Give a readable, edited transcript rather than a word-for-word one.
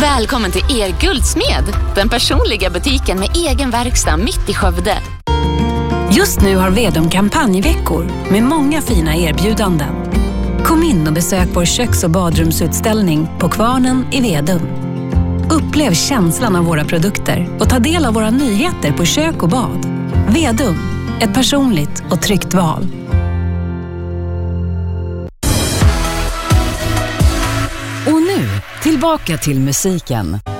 Välkommen till Guldsmed, den personliga butiken med egen verkstad mitt i Skövde. Just nu har Vedum kampanjveckor med många fina erbjudanden. Kom in och besök vår köks- och badrumsutställning på Kvarnen i Vedum. Upplev känslan av våra produkter och ta del av våra nyheter på kök och bad. Vedum, ett personligt och tryggt val. Och nu, tillbaka till musiken.